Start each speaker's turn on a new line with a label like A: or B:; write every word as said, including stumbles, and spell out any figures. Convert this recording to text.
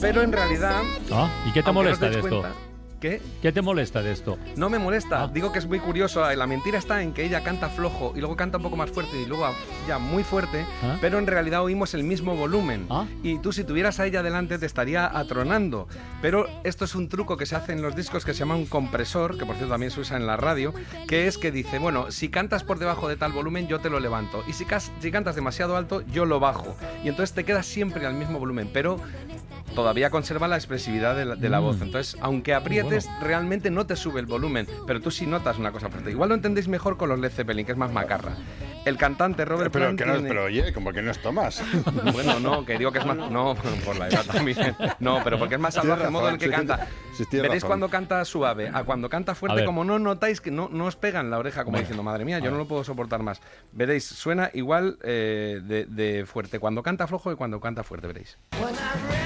A: pero en realidad...
B: ¿Ah? ¿Y qué te molesta de esto?
A: Cuenta, ¿Qué?
B: ¿Qué te molesta de esto?
A: No me molesta,
B: Ah.
A: digo que es muy curioso. La mentira está en que ella canta flojo y luego canta un poco más fuerte y luego ya muy fuerte,
B: ¿Ah?
A: pero en realidad oímos el mismo volumen.
B: ¿Ah?
A: Y tú, si tuvieras a ella delante, te estaría atronando. Pero esto es un truco que se hace en los discos que se llama un compresor, que por cierto también se usa en la radio, que es que dice, bueno, si cantas por debajo de tal volumen, yo te lo levanto. Y si, cas- si cantas demasiado alto, yo lo bajo. Y entonces te quedas siempre al mismo volumen, pero todavía conserva la expresividad de la, de la
B: Mm.
A: voz. Entonces, aunque aprietes,
B: Bueno.
A: realmente no te sube el volumen, pero tú sí notas una cosa fuerte. Igual lo entendéis mejor con los Led Zeppelin, que es más macarra. El cantante Robert
C: Pero,
A: Plant
C: que no, es-
A: tiene-
C: pero oye, como que no es Tomás.
A: Bueno, no, que digo que es más... No, por la edad también. No, pero porque es más
C: Tienes
A: salvaje el modo en el que
C: razón, sí,
A: canta.
C: sí, tienes
A: Veréis
C: razón.
A: cuando canta suave, a cuando canta
B: A
A: fuerte,
B: ver.
A: como no notáis que no, no os pega en la oreja, como
B: Venga.
A: diciendo, madre mía,
B: A
A: yo no
B: ver.
A: lo puedo soportar más. Veréis, suena igual eh, de, de fuerte cuando canta flojo y cuando canta fuerte, veréis.